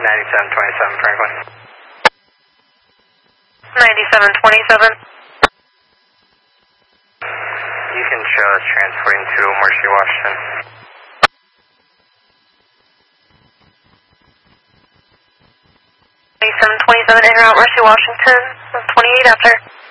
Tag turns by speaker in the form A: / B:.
A: 9727 Franklin.
B: 9727.
A: You can show us transporting to Mercy, Washington.
B: 9727 en route Mercy, Washington. 28 after.